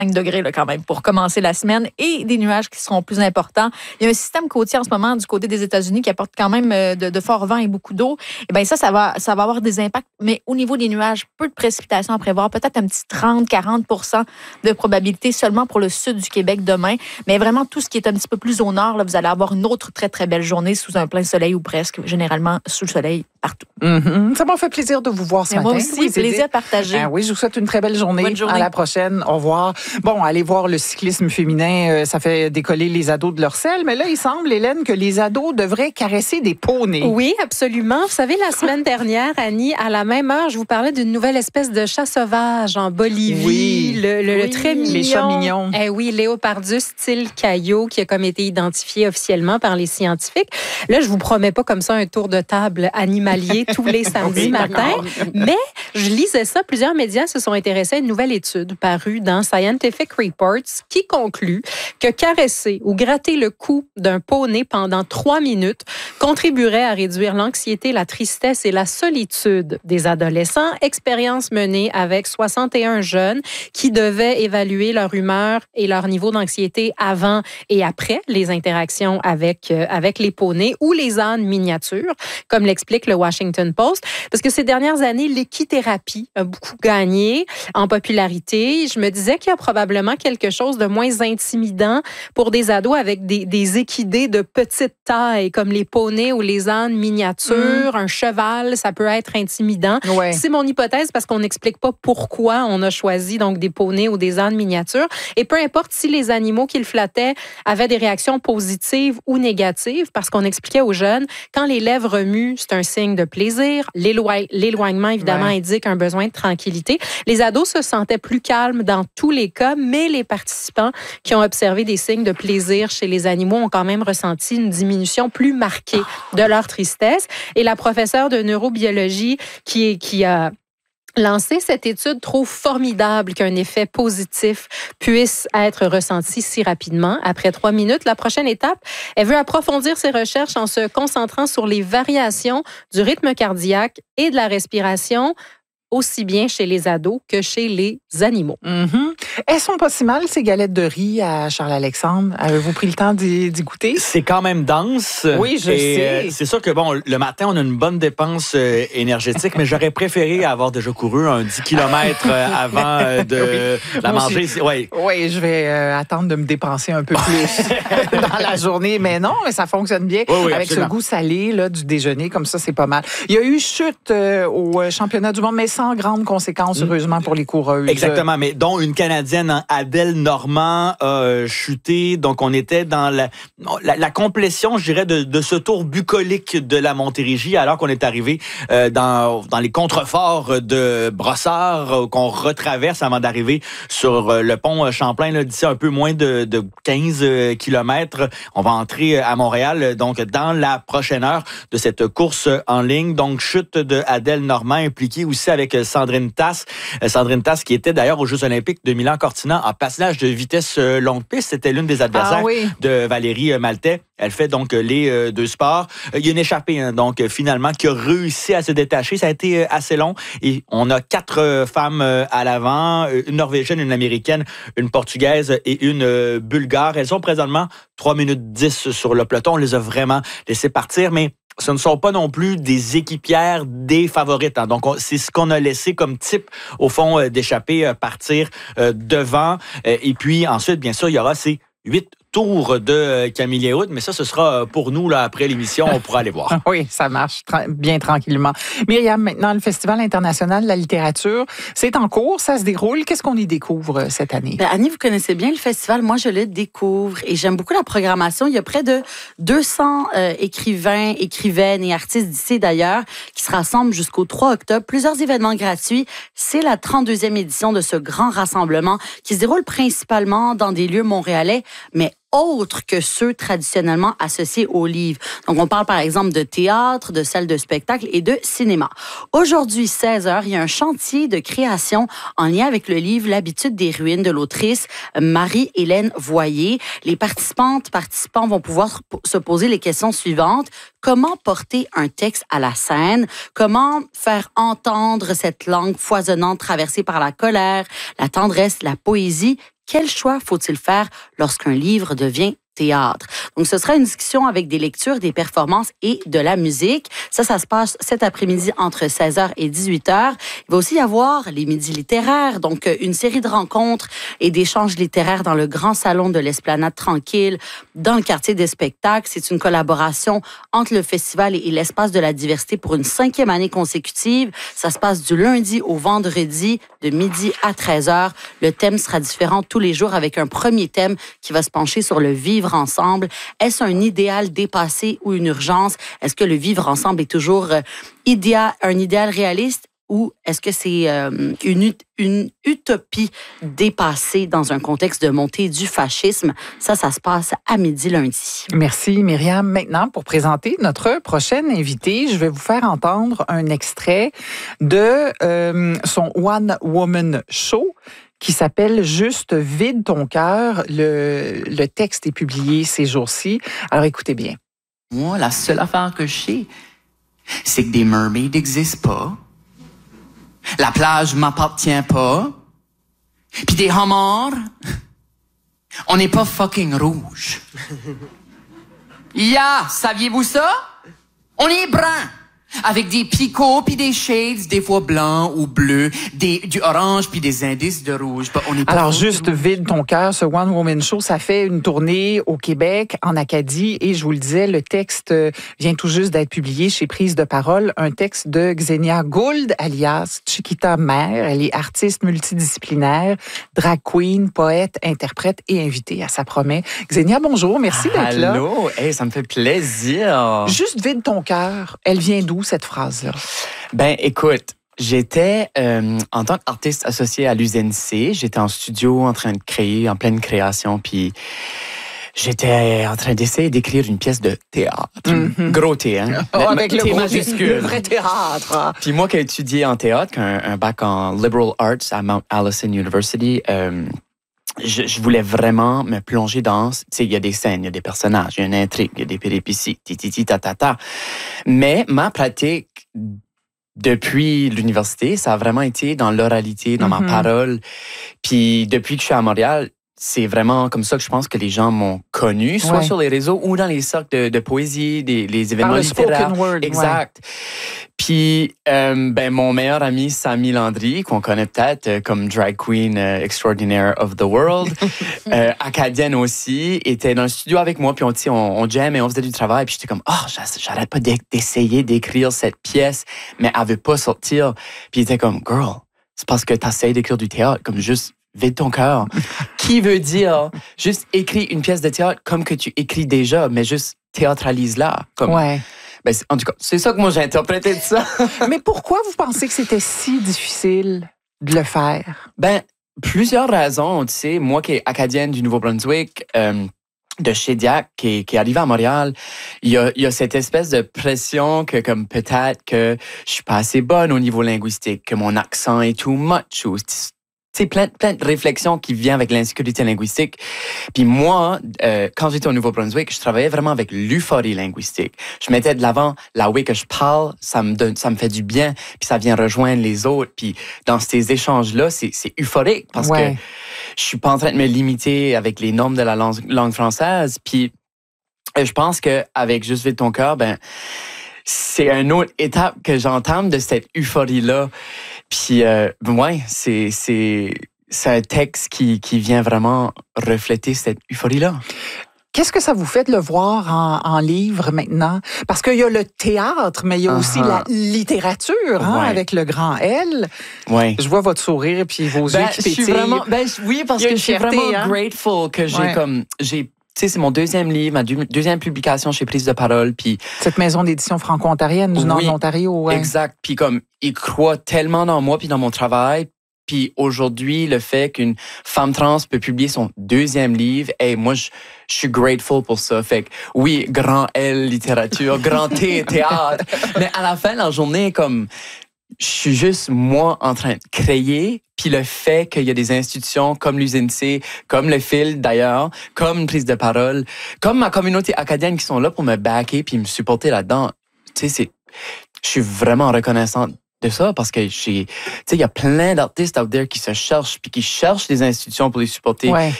degrés là, quand même pour commencer la semaine et des nuages qui seront plus importants. Il y a un système côtier en ce moment du côté des États-Unis qui apporte quand même de forts vents et beaucoup d'eau. Et bien ça va avoir des impacts, mais au niveau des nuages, peu de précipitations à prévoir, peut-être un petit 30-40% de probabilité seulement pour le sud du Québec demain. Mais vraiment, tout ce qui est un petit peu plus au nord, là, vous allez avoir une autre très, très belle journée sous un plein soleil ou presque, généralement sous le soleil partout. Mm-hmm. Ça m'a fait plaisir de vous voir ce matin. Moi aussi, plaisir de partager. Oui, je vous souhaite une très belle journée. Bonne journée. À la prochaine. Au revoir. Bon, allez voir le cyclisme féminin. Ça fait décoller les ados de leur selle. Mais là, il semble, Hélène, que les ados devraient caresser des poneys. Oui, absolument. Vous savez, la semaine dernière, Annie, à la même heure, je vous parlais d'une nouvelle espèce de chat sauvage en Bolivie. Oui. Le très mignon. Les chats mignons. Oui, Léopardus style Caillot, qui a comme été identifié officiellement par les scientifiques. Là, je vous promets pas comme ça un tour de table animalier tous les samedis matins. Mais je lisais ça. Plusieurs médias se sont intéressés à une nouvelle étude parue dans Scientific Reports qui conclut que caresser ou gratter le cou d'un poney pendant 3 minutes contribuerait à réduire l'anxiété, la tristesse et la solitude des adolescents. Expérience menée avec 61 jeunes qui devaient évaluer leur humeur et leur niveau d'anxiété avant et après les interactions avec les poneys ou les ânes miniatures, comme l'explique le Washington Post. Parce que ces dernières années, l'équithérapie a beaucoup gagné en popularité. Je me disais qu'il y a probablement quelque chose de moins intimidant pour des ados avec des équidés de petite taille, comme les poneys ou les ânes miniatures. Un cheval, ça peut être intimidant. Ouais. C'est mon hypothèse parce qu'on n'explique pas pourquoi on a choisi donc des poneys ou des ânes miniatures. Et peu importe si les animaux qu'ils flattaient avaient des réactions positives ou négatives, parce qu'on expliquait aux jeunes, quand les lèvres remuent, c'est un signe de plaisir. L'éloignement, évidemment, indique un besoin de tranquillité. Les ados se sentaient plus calmes dans tous les cas, mais les participants qui ont observé des signes de plaisir chez les animaux ont quand même ressenti une diminution plus marquée de leur tristesse. Et la professeure de neurobiologie qui a lancé cette étude trouve formidable qu'un effet positif puisse être ressenti si rapidement, après 3 minutes. La prochaine étape, elle veut approfondir ses recherches en se concentrant sur les variations du rythme cardiaque et de la respiration, aussi bien chez les ados que chez les animaux. Mm-hmm. Elles sont pas si mal, ces galettes de riz à Charles-Alexandre. Avez-vous pris le temps d'y goûter? C'est quand même dense. Oui, je sais. C'est sûr que, bon, le matin, on a une bonne dépense énergétique, mais j'aurais préféré avoir déjà couru un 10 km avant de la manger. Oui, je vais attendre de me dépenser un peu plus dans la journée. Mais non, ça fonctionne bien. Oui, avec absolument. ce goût salé là, du déjeuner, comme ça, c'est pas mal. Il y a eu chute au championnat du monde, mais sans grandes conséquences, heureusement, pour les coureuses. Exactement, mais dont une Canadienne, Adèle Normand, a chuté. Donc, on était dans la complétion, je dirais, de ce tour bucolique de la Montérégie, alors qu'on est arrivé dans les contreforts de Brossard, qu'on retraverse avant d'arriver sur le pont Champlain, là, d'ici un peu moins de 15 kilomètres. On va entrer à Montréal, donc dans la prochaine heure de cette course en ligne. Donc, chute de Adèle Normand, impliquée aussi avec Sandrine Tasse. Sandrine Tasse qui était d'ailleurs aux Jeux olympiques de Milan-Cortina en patinage de vitesse longue piste. C'était l'une des adversaires de Valérie Maltais. Elle fait donc les deux sports. Il y a une échappée, donc finalement, qui a réussi à se détacher. Ça a été assez long. Et on a 4 femmes à l'avant, une Norvégienne, une Américaine, une Portugaise et une Bulgare. Elles sont présentement 3 minutes 10 sur le peloton. On les a vraiment laissées partir, mais ce ne sont pas non plus des équipières des favorites. Hein. Donc, c'est ce qu'on a laissé comme type, au fond, d'échapper, partir devant. Et puis, ensuite, bien sûr, il y aura ces 8 tours de Camille Léoud, mais ça, ce sera pour nous, là, après l'émission, on pourra aller voir. Oui, ça marche bien tranquillement. Myriam, maintenant, le Festival international de la littérature, c'est en cours, ça se déroule. Qu'est-ce qu'on y découvre cette année? Annie, vous connaissez bien le festival. Moi, je le découvre et j'aime beaucoup la programmation. Il y a près de 200 écrivains, écrivaines et artistes d'ici d'ailleurs qui se rassemblent jusqu'au 3 octobre. Plusieurs événements gratuits. C'est la 32e édition de ce grand rassemblement qui se déroule principalement dans des lieux montréalais, mais autres que ceux traditionnellement associés aux livres. Donc, on parle par exemple de théâtre, de salles de spectacle et de cinéma. Aujourd'hui, 16h, il y a un chantier de création en lien avec le livre L'habitude des ruines de l'autrice Marie-Hélène Voyer. Les participants vont pouvoir se poser les questions suivantes. Comment porter un texte à la scène? Comment faire entendre cette langue foisonnante traversée par la colère, la tendresse, la poésie? Quel choix faut-il faire lorsqu'un livre devient théâtre? Donc, ce sera une discussion avec des lectures, des performances et de la musique. Ça se passe cet après-midi entre 16h et 18h. Il va aussi y avoir les midis littéraires, donc une série de rencontres et d'échanges littéraires dans le grand salon de l'Esplanade Tranquille, dans le quartier des spectacles. C'est une collaboration entre le festival et l'espace de la diversité pour une 5e année consécutive. Ça se passe du lundi au vendredi, de midi à 13h. Le thème sera différent tous les jours avec un premier thème qui va se pencher sur le vivre ensemble. Est-ce un idéal dépassé ou une urgence? Est-ce que le vivre ensemble est toujours un idéal réaliste ou est-ce que c'est une utopie dépassée dans un contexte de montée du fascisme? Ça se passe à midi lundi. Merci Myriam. Maintenant, pour présenter notre prochaine invitée, je vais vous faire entendre un extrait de son One Woman Show qui s'appelle « Juste vide ton cœur ». Le texte est publié ces jours-ci. Alors, écoutez bien. Moi, la seule affaire que je sais, c'est que des mermaids n'existent pas. La plage m'appartient pas. Puis des homards, on n'est pas fucking rouge. Saviez-vous ça? On est brun. Avec des picots puis des shades, des fois blancs ou bleus, du orange puis des indices de rouge. On est pas Alors, juste vide ton cœur, ce One Woman Show, ça fait une tournée au Québec, en Acadie, et je vous le disais, le texte vient tout juste d'être publié chez Prise de parole, un texte de Xenia Gould, alias Chiquita Mère. Elle est artiste multidisciplinaire, drag queen, poète, interprète et invitée, ça promet. Xenia, bonjour, merci d'être là. Allô, hey, ça me fait plaisir. Juste vide ton cœur, elle vient d'où cette phrase-là? Ben, écoute, j'étais, en tant qu'artiste associé à l'UNC, j'étais en studio en train de créer, en pleine création, puis j'étais en train d'essayer d'écrire une pièce de théâtre. Mm-hmm. Gros T, hein? Avec le T gros majuscule. Le vrai théâtre. Puis moi qui ai étudié en théâtre, un bac en Liberal Arts à Mount Allison University, je voulais vraiment me plonger dans... Tu sais, il y a des scènes, il y a des personnages, il y a une intrigue, il y a des péripéties, ta. Mais ma pratique depuis l'université, ça a vraiment été dans l'oralité, dans ma parole. Puis depuis que je suis à Montréal, c'est vraiment comme ça que je pense que les gens m'ont connu, soit sur les réseaux ou dans les cercles de poésie, les événements littéraires. Word, exact. Puis, mon meilleur ami, Samy Landry, qu'on connaît peut-être comme drag queen extraordinaire of the world, acadienne aussi, était dans le studio avec moi, puis on jam et on faisait du travail, puis j'étais comme, j'arrête pas d'essayer d'écrire cette pièce, mais elle veut pas sortir. Puis il était comme, girl, c'est parce que t'essayes d'écrire du théâtre, comme juste vide ton cœur. Qui veut dire juste écris une pièce de théâtre comme que tu écris déjà, mais juste théâtralise-la. Comme, ben, en tout cas, c'est ça que moi j'ai interprété de ça. Mais pourquoi vous pensez que c'était si difficile de le faire? Ben, plusieurs raisons. Tu sais, moi qui est acadienne du Nouveau-Brunswick, de Shediac, qui est arrivé à Montréal, il y a cette espèce de pression que comme peut-être que je suis pas assez bonne au niveau linguistique, que mon accent est too much, ou tu sais, plein de réflexions qui viennent avec l'insécurité linguistique. Puis moi, quand j'étais au Nouveau-Brunswick, je travaillais vraiment avec l'euphorie linguistique. Je mettais de l'avant la way que je parle, ça me fait du bien, puis ça vient rejoindre les autres. Puis dans ces échanges-là, c'est euphorique parce que je suis pas en train de me limiter avec les normes de la langue française. Puis je pense qu'avec Juste vide ton cœur, ben c'est une autre étape que j'entame de cette euphorie-là. Puis, c'est un texte qui vient vraiment refléter cette euphorie-là. Qu'est-ce que ça vous fait de le voir en livre maintenant? Parce qu'il y a le théâtre, mais il y a aussi la littérature, avec le grand L. Ouais. Je vois votre sourire puis vos yeux qui pétillent. Je suis vraiment, oui, parce que je suis vraiment grateful que j'ai tu sais, c'est mon deuxième livre, ma deuxième publication chez Prise de parole. Puis cette maison d'édition franco-ontarienne du nord de l'Ontario. Ouais. Exact. Puis comme, ils croient tellement dans moi puis dans mon travail. Puis aujourd'hui, le fait qu'une femme trans peut publier son deuxième livre, moi, je suis grateful pour ça. Fait que oui, grand L, littérature, grand T, théâtre. Mais à la fin de la journée, comme... Je suis juste, moi, en train de créer, puis le fait qu'il y a des institutions comme l'UNC, comme le Fil d'ailleurs, comme Prise de parole, comme ma communauté acadienne qui sont là pour me backer puis me supporter là-dedans. Tu sais, je suis vraiment reconnaissante de ça parce que il y a plein d'artistes out there qui se cherchent puis qui cherchent des institutions pour les supporter. Ouais.